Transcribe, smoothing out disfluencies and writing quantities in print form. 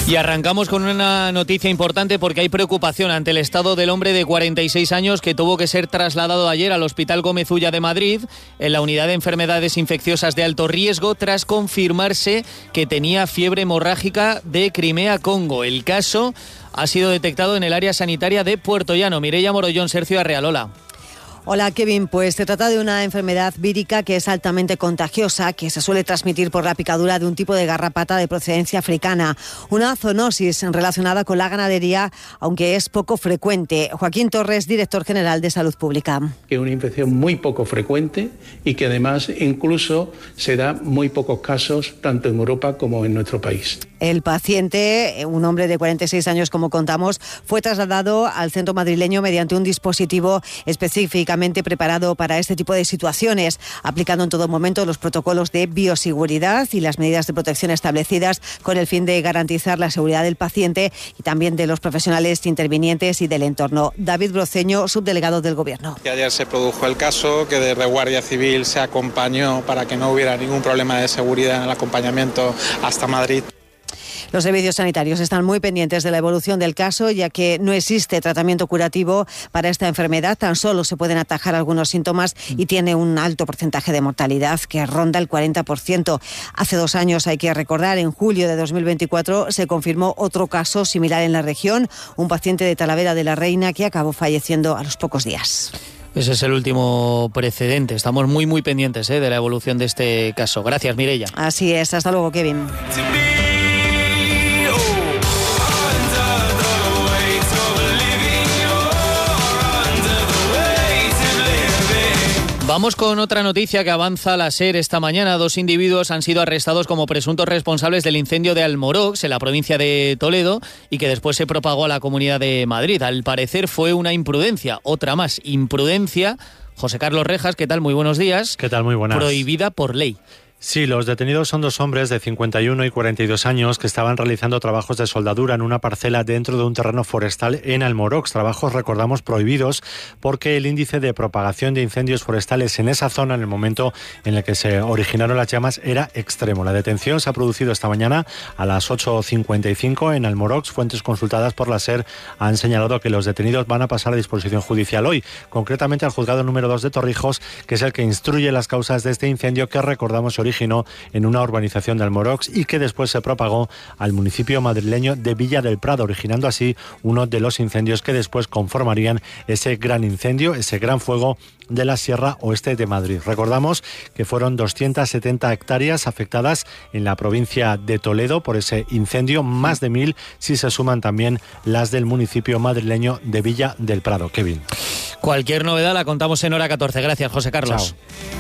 Y arrancamos con una noticia importante porque hay preocupación ante el estado del hombre de 46 años que tuvo que ser trasladado ayer al Hospital Gómez Ulla de Madrid en la unidad de enfermedades infecciosas de alto riesgo tras confirmarse que tenía fiebre hemorrágica de Crimea-Congo. El caso ha sido detectado en el área sanitaria de Puerto Llano. Mireia Morollón, Sergio Arrealola. Hola Kevin, pues se trata de una enfermedad vírica que es altamente contagiosa, que se suele transmitir por la picadura de un tipo de garrapata de procedencia africana. Una zoonosis relacionada con la ganadería, aunque es poco frecuente. Joaquín Torres, director general de Salud Pública. Que es una infección muy poco frecuente y que además incluso se da muy pocos casos tanto en Europa como en nuestro país. El paciente, un hombre de 46 años como contamos, fue trasladado al centro madrileño mediante un dispositivo específicamente preparado para este tipo de situaciones, aplicando en todo momento los protocolos de bioseguridad y las medidas de protección establecidas con el fin de garantizar la seguridad del paciente y también de los profesionales intervinientes y del entorno. David Broceño, subdelegado del Gobierno. Que ayer se produjo el caso, que desde Guardia Civil se acompañó para que no hubiera ningún problema de seguridad en el acompañamiento hasta Madrid. Los servicios sanitarios están muy pendientes de la evolución del caso, ya que no existe tratamiento curativo para esta enfermedad. Tan solo se pueden atajar algunos síntomas y tiene un alto porcentaje de mortalidad que ronda el 40%. Hace 2 años, hay que recordar, en julio de 2024 se confirmó otro caso similar en la región, un paciente de Talavera de la Reina que acabó falleciendo a los pocos días. Ese es el último precedente. Estamos muy pendientes de la evolución de este caso. Gracias, Mireia. Así es. Hasta luego, Kevin. Vamos con otra noticia que avanza la SER esta mañana. 2 individuos han sido arrestados como presuntos responsables del incendio de Almorox, en la provincia de Toledo, y que después se propagó a la Comunidad de Madrid. Al parecer fue una imprudencia, otra más, imprudencia. José Carlos Rejas, ¿qué tal? Muy buenos días. ¿Qué tal? Muy buenas. Prohibida por ley. Sí, los detenidos son 2 hombres de 51 y 42 años que estaban realizando trabajos de soldadura en una parcela dentro de un terreno forestal en Almorox. Trabajos, recordamos, prohibidos porque el índice de propagación de incendios forestales en esa zona en el momento en el que se originaron las llamas era extremo. La detención se ha producido esta mañana a las 8:55 en Almorox. Fuentes consultadas por la SER han señalado que los detenidos van a pasar a disposición judicial hoy, concretamente al juzgado número 2 de Torrijos, que es el que instruye las causas de este incendio que, recordamos, se originó en una urbanización de Almorox y que después se propagó al municipio madrileño de Villa del Prado, originando así uno de los incendios que después conformarían ese gran incendio, ese gran fuego de la Sierra Oeste de Madrid. Recordamos que fueron 270 hectáreas afectadas en la provincia de Toledo por ese incendio, más de 1000 si se suman también las del municipio madrileño de Villa del Prado. Kevin. Cualquier novedad la contamos en Hora 14. Gracias, José Carlos. Chao.